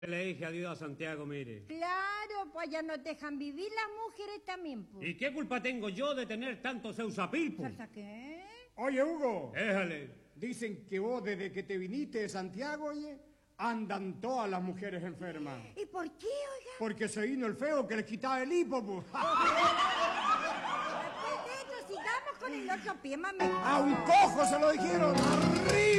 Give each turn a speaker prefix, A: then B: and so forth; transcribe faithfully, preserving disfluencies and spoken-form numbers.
A: Le dije adiós a Santiago, mire.
B: Claro, pues allá no dejan vivir las mujeres también, pues.
A: ¿Y qué culpa tengo yo de tener tantos eusapilpos?
B: ¿Salsa qué?
C: Oye, Hugo.
A: Déjale.
C: Dicen que vos, desde que te viniste de Santiago, oye, andan todas las mujeres enfermas.
B: ¿Y por qué, oiga?
C: Porque se vino el feo que les quitaba el hipo, pues.
B: Después de esto, sigamos con el otro pie, mami.
C: A un cojo se lo dijeron. ¡Arriba!